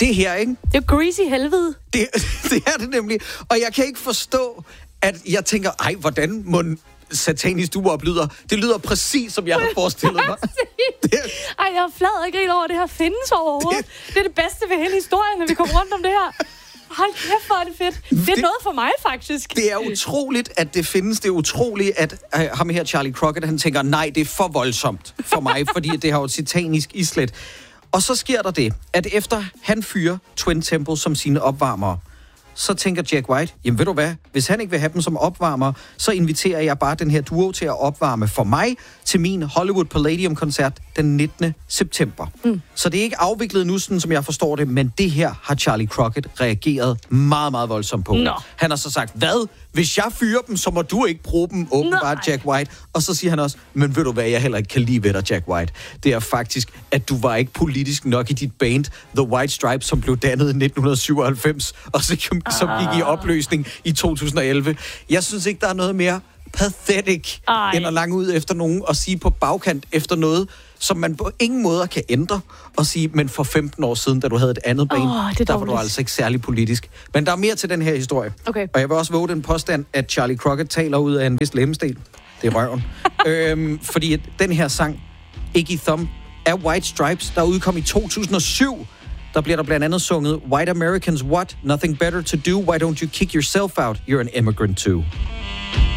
det her, ikke? Det er jo greasy helvede. Det er det nemlig. Og jeg kan ikke forstå, at jeg tænker, hvordan må satanisk duop lyder? Det lyder præcis, som jeg har forestillet mig. Ej, jeg er flad ikke over, det her findes overhovedet. Det er det bedste ved hele historien, når vi kommer rundt om det her. Hold kæft, hvor er det fedt. Det er noget for mig, faktisk. Det er utroligt, at det findes. Det er utroligt, at ham her, Charlie Crockett, han tænker, nej, det er for voldsomt for mig, fordi det har jo et satanisk islet. Og så sker der det, at efter han fyrer Twin Temple som sine opvarmere, så tænker Jack White, jamen ved du hvad, hvis han ikke vil have dem som opvarmer, så inviterer jeg bare den her duo til at opvarme for mig til min Hollywood Palladium-koncert den 19. september. Så det er ikke afviklet nu, sådan som jeg forstår det, men det her har Charlie Crockett reageret meget, meget voldsomt på. Han har så sagt, hvad? Hvis jeg fyrer dem, så må du ikke bruge dem, åbenbart, Jack White. Og så siger han også, men ved du hvad, jeg heller ikke kan lide ved dig, Jack White. Det er faktisk, at du var ikke politisk nok i dit band, The White Stripes, som blev dannet i 1997, og som gik i opløsning i 2011. Jeg synes ikke, der er noget mere pathetic, end at lange ud efter nogen og sige på bagkant efter noget, som man på ingen måder kan ændre, og sige, men for 15 år siden, da du havde et andet band, der var du altså ikke særlig politisk. Men der er mere til den her historie. Okay. Og jeg vil også våge den påstand, at Charlie Crockett taler ud af en vis lemmestel. Det er røven. Fordi den her sang, Iggy Thumb, af White Stripes, der udkom i 2007, der bliver der blandt andet sunget, White Americans what? Nothing better to do? Why don't you kick yourself out? You're an immigrant too.